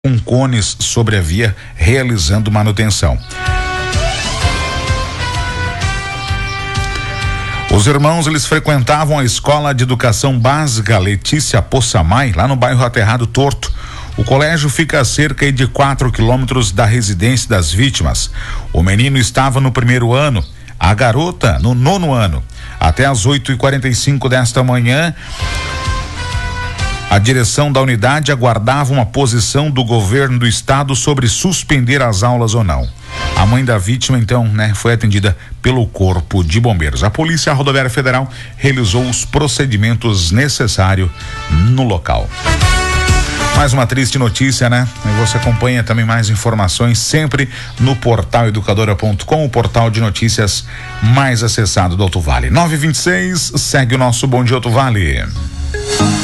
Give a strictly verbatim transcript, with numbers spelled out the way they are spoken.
com cones sobre a via, realizando manutenção. Os irmãos, eles frequentavam a Escola de Educação Básica Letícia Poçamai, lá no bairro Aterrado Torto. O colégio fica a cerca de quatro quilômetros da residência das vítimas. O menino estava no primeiro ano, a garota no nono ano. Até às oito e quarenta e cinco desta manhã, a direção da unidade aguardava uma posição do governo do estado sobre suspender as aulas ou não. A mãe da vítima, então, né, foi atendida pelo Corpo de Bombeiros. A Polícia Rodoviária Federal realizou os procedimentos necessários no local. Mais uma triste notícia, né? E você acompanha também mais informações sempre no portal educadora ponto com, o portal de notícias mais acessado do Alto Vale. nove e vinte e seis, segue o nosso Bom Dia Alto Vale.